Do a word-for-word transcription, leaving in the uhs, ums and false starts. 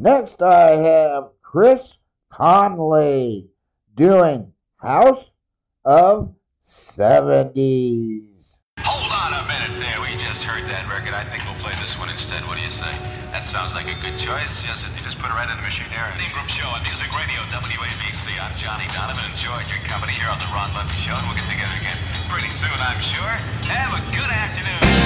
Next, I have Chris Conley doing House of seventies. Hold on a minute there. We just heard that record. I think we'll play this one instead. What do you say? That sounds like a good choice. Yes, you just put it right in the machine there. Theme Group Show on Music Radio, W A B C. I'm Johnny Donovan. Enjoyed your company here on the Ron Levy Show, and we'll get together again pretty soon, I'm sure. Have a good afternoon.